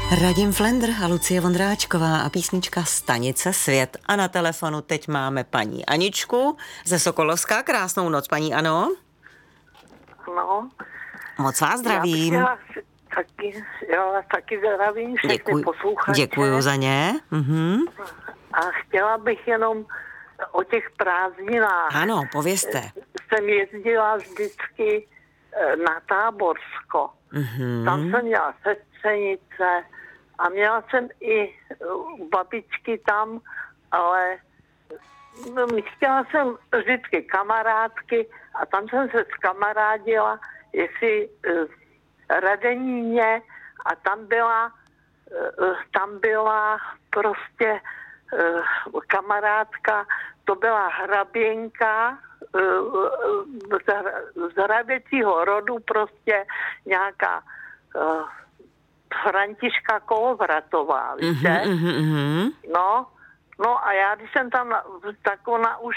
Radim Flendr a Lucie Vondráčková a písnička Stanice Svět. A na telefonu teď máme paní Aničku ze Sokolovska. Krásnou noc, paní Ano. No. Moc vás zdravím. Já taky zdravím všechny posluchače. Děkuju za ně. A chtěla bych jenom o těch prázdninách. Ano, povězte. Jsem jezdila vždycky na Táborsko. Tam jsem měla sestřenice a měla jsem i babičky tam, ale chtěla jsem vždycky kamarádky a tam jsem se zkamarádila, jestli Radeníně a tam byla prostě kamarádka, to byla hraběnka z hraběcího rodu, prostě nějaká Františka Kolovratová, víte? No a já, když jsem tam už